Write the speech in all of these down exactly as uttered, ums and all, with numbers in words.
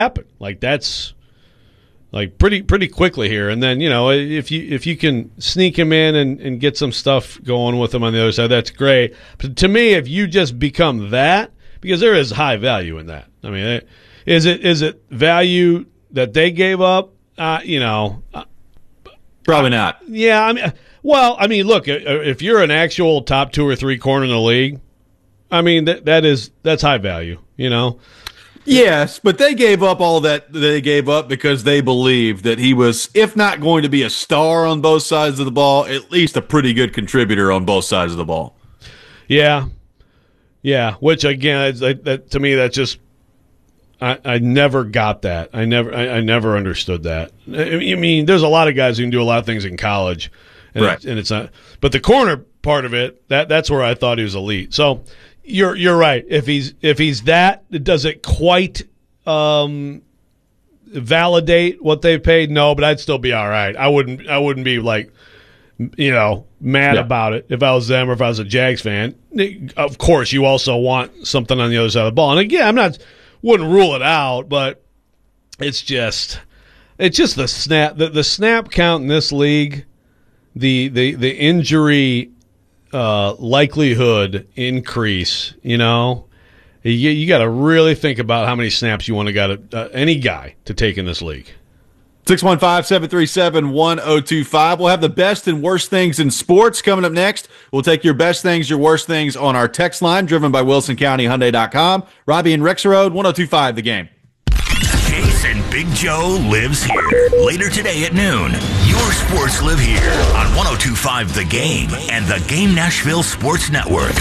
happen. Like that's like pretty pretty quickly here. And then, you know, if you if you can sneak him in and, and get some stuff going with him on the other side, that's great. But to me, if you just become that, because there is high value in that. I mean, is it is it value that they gave up? Uh, you know, uh, probably not. Yeah, I mean, well, I mean, look, if you're an actual top two or three corner in the league, I mean that that is that's high value. You know. Yes, but they gave up all that they gave up because they believed that he was, if not going to be a star on both sides of the ball, at least a pretty good contributor on both sides of the ball. Yeah, yeah. Which again, that, that to me, that's just I, I never got that. I never, I, I never understood that. I mean, there's a lot of guys who can do a lot of things in college, and, right. it, and it's not. But the corner part of it, that that's where I thought he was elite. So. You're you're right. If he's if he's that, does it quite um, validate what they paid? No, but I'd still be all right. I wouldn't I wouldn't be like you know mad yeah. about it if I was them or if I was a Jags fan. Of course, you also want something on the other side of the ball. And again, I'm not wouldn't rule it out, but it's just it's just the snap the, the snap count in this league, the the the injury. Uh, likelihood increase, you know, you, you got to really think about how many snaps you want to got uh, any guy to take in this league. six one five, seven three seven, one zero two five. We'll have the best and worst things in sports coming up next. We'll take your best things, your worst things on our text line, driven by Wilson County Hyundai dot com. Robbie and Rex Road, one zero two five, The Game. Jason Big Joe lives here. Later today at noon, your sports live here on one oh two point five The Game and the Game Nashville Sports Network.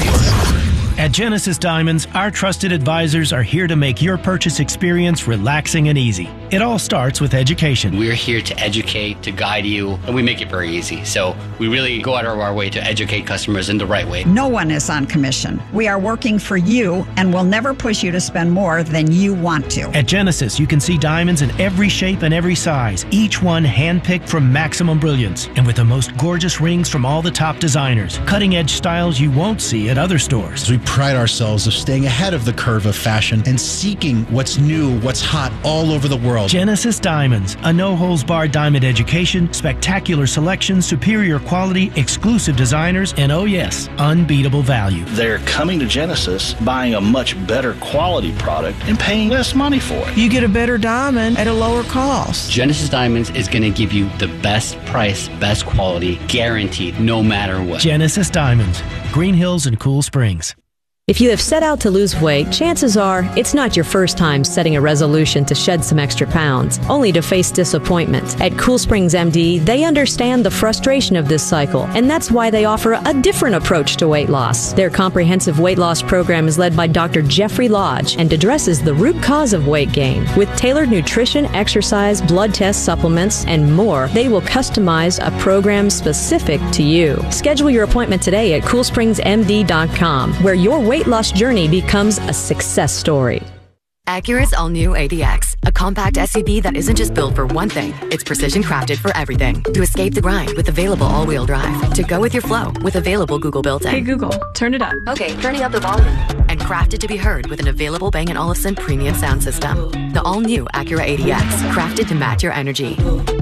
At Genesis Diamonds, our trusted advisors are here to make your purchase experience relaxing and easy. It all starts with education. We're here to educate, to guide you, and we make it very easy. So we really go out of our way to educate customers in the right way. No one is on commission. We are working for you and will never push you to spend more than you want to. At Genesis, you can see diamonds in every shape and every size, each one handpicked from maximum brilliance, and with the most gorgeous rings from all the top designers. Cutting-edge styles you won't see at other stores. We pride ourselves of staying ahead of the curve of fashion and seeking what's new, what's hot all over the world. Genesis Diamonds, a no-holds-barred diamond education, spectacular selection, superior quality, exclusive designers, and oh yes, unbeatable value. They're coming to Genesis, buying a much better quality product and paying less money for it. You get a better diamond at a lower cost. Genesis Diamonds is going to give you the best price, best quality, guaranteed, no matter what. Genesis Diamonds, Green Hills and Cool Springs. If you have set out to lose weight, chances are it's not your first time setting a resolution to shed some extra pounds, only to face disappointment. At Cool Springs M D, they understand the frustration of this cycle, and that's why they offer a different approach to weight loss. Their comprehensive weight loss program is led by Doctor Jeffrey Lodge and addresses the root cause of weight gain. With tailored nutrition, exercise, blood test supplements, and more, they will customize a program specific to you. Schedule your appointment today at cool springs m d dot com, where your weight loss journey becomes a success story. Acura's all-new A D X, a compact S U V that isn't just built for one thing, it's precision crafted for everything. To escape the grind with available all-wheel drive. To go with your flow with available Google built-in. Hey Google, turn it up. Okay, turning up the volume. And crafted to be heard with an available Bang and Olufsen premium sound system. The all-new Acura A D X, crafted to match your energy.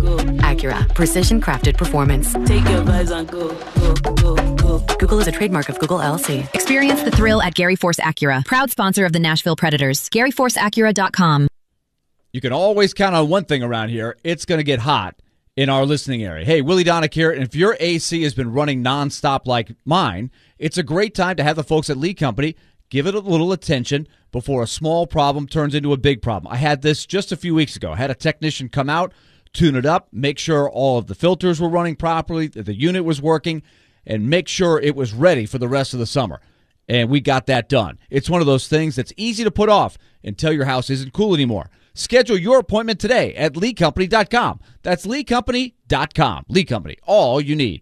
Acura, precision crafted performance. Take your vibes on go, go, go, go. Google is a trademark of Google L L C. Experience the thrill at Gary Force Acura, proud sponsor of the Nashville Predators. Gary Force Acura dot com. You can always count on one thing around here. It's going to get hot in our listening area. Hey, Willie Donick here, and if your A C has been running nonstop like mine, it's a great time to have the folks at Lee Company give it a little attention before a small problem turns into a big problem. I had this just a few weeks ago. I had a technician come out, tune it up, make sure all of the filters were running properly, that the unit was working, and make sure it was ready for the rest of the summer. And we got that done. It's one of those things that's easy to put off until your house isn't cool anymore. Schedule your appointment today at lee company dot com. That's lee company dot com. Lee Company, all you need.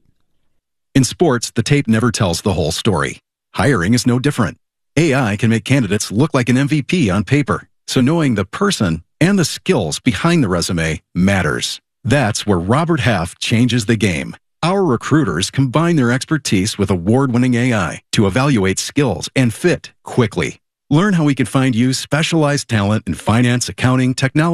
In sports, the tape never tells the whole story. Hiring is no different. A I can make candidates look like an M V P on paper, so knowing the person and the skills behind the resume matters. That's where Robert Half changes the game. Our recruiters combine their expertise with award-winning A I to evaluate skills and fit quickly. Learn how we can find you specialized talent in finance, accounting, technology,